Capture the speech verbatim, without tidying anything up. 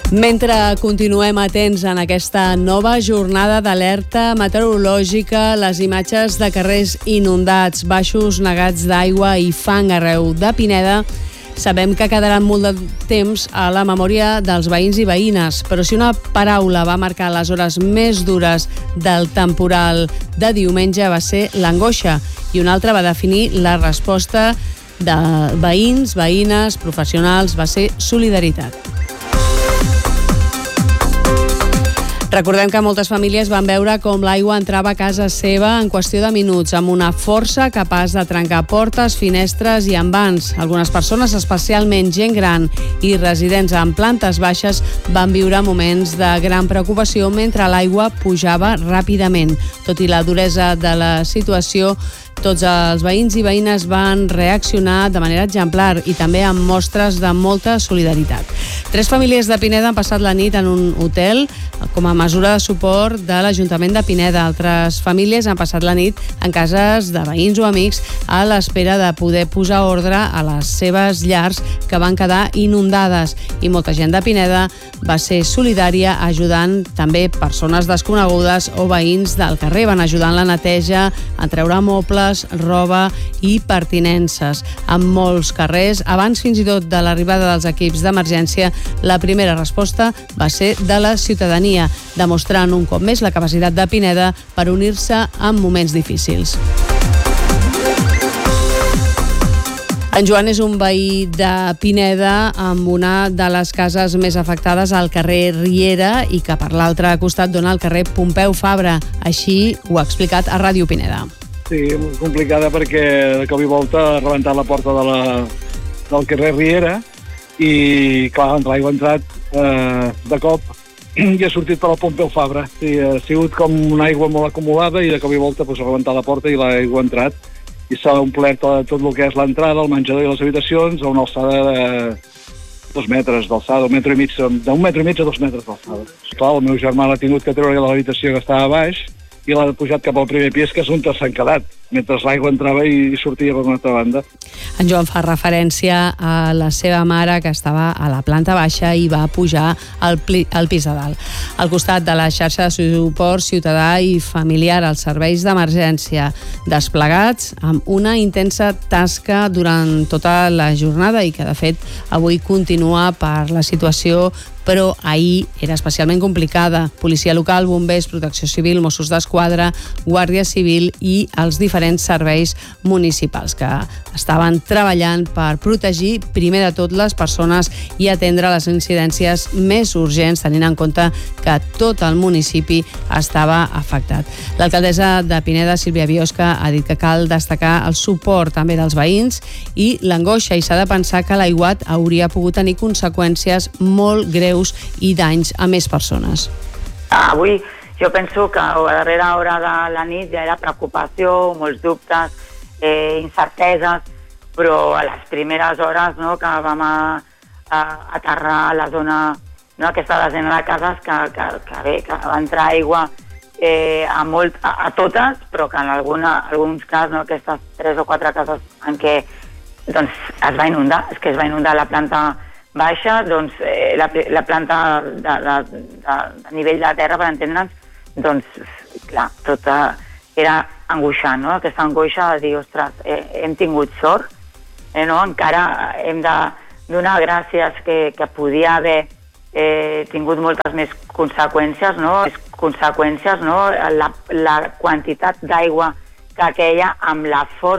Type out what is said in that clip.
Mentre continuem atents en aquesta nova jornada d'alerta meteorològica, les imatges de carrers inundats, baixos negats d'aigua i fang arreu de Pineda, sabem que quedaran molt de temps a la memòria dels veïns i veïnes, però si una paraula va marcar les hores més dures del temporal de diumenge va ser l'angoixa, i una altra va definir la resposta de veïns, veïnes, professionals, va ser solidaritat. Recordem que moltes famílies van veure com l'aigua entrava a casa seva en qüestió de minuts, amb una força capaç de trencar portes, finestres i envans. Algunes persones, especialment gent gran i residents en plantes baixes, van viure moments de gran preocupació mentre l'aigua pujava ràpidament. Tot i la duresa de la situació, tots els veïns i veïnes van reaccionar de manera exemplar i també amb mostres de molta solidaritat. Tres famílies de Pineda han passat la nit en un hotel com a mesura de suport de l'Ajuntament de Pineda. Altres famílies han passat la nit en cases de veïns o amics a l'espera de poder posar ordre a les seves llars que van quedar inundades. I molta gent de Pineda va ser solidària ajudant també persones desconegudes o veïns del carrer. Van ajudar en la neteja, a treure mobles, roba i pertinences. En molts carrers, abans fins i tot de l'arribada dels equips d'emergència, la primera resposta va ser de la ciutadania, demostrant un cop més la capacitat de Pineda per unir-se en moments difícils. En Joan és un veí de Pineda amb una de les cases més afectades al carrer Riera i que per l'altre costat dona al carrer Pompeu Fabra. Així ho ha explicat a Ràdio Pineda. Sí, complicada perquè de cop i volta ha rebentat la porta de la, del carrer Riera i, clar, l'aigua ha entrat eh, de cop i ha sortit per al Pompeu Fabra. Sí, ha sigut com una aigua molt acumulada i de cop i volta pues, ha rebentat la porta i l'aigua ha entrat i s'ha omplert tot el que és l'entrada, el menjador i les habitacions a una alçada de dos metres d'alçada, un metre i mig, d'un metre i mig a dos metres d'alçada. Clar, el meu germà l'ha tingut que treure de l'habitació que estava a baix i l'ha pujat cap al primer pis, que és on s'han quedat, mentre l'aigua entrava i sortia per una altra banda. En Joan fa referència a la seva mare, que estava a la planta baixa i va pujar al, pli, al pis de dalt. Al costat de la xarxa de suport ciutadà i familiar, als serveis d'emergència desplegats amb una intensa tasca durant tota la jornada i que, de fet, avui continua per la situació, però ahir era especialment complicada. Policia local, bombers, protecció civil, Mossos d'Esquadra, Guàrdia Civil i els diferents serveis municipals que estaven treballant per protegir primer de tot les persones i atendre les incidències més urgents, tenint en compte que tot el municipi estava afectat. L'alcaldessa de Pineda, Sílvia Biosca, ha dit que cal destacar el suport també dels veïns i l'angoixa, i s'ha de pensar que l'aiguat hauria pogut tenir conseqüències molt greus i danys a més persones. Avui jo penso que a la darrera hora de la nit ja era preocupació, molts dubtes, eh, incerteses, però a les primeres hores, no, que vam a, a aterrar a la zona, no, aquesta desena de cases que, que, que bé, que va entrar aigua eh, a, molt, a, a totes, però que en alguna, alguns casos, no, aquestes tres o quatre cases en què doncs, es va inundar, és que es va inundar la planta baixa, doncs eh, la, la planta de, de, de, de nivell de terra, per entendre'ns, doncs, clar, tota era angoixant, no? Aquesta angoixa de dir, ostres, eh, hem tingut sort, eh, no? Encara hem de donar gràcies que, que podia haver eh, tingut moltes més conseqüències, no? Les conseqüències, no? La, la quantitat d'aigua que aquella amb la força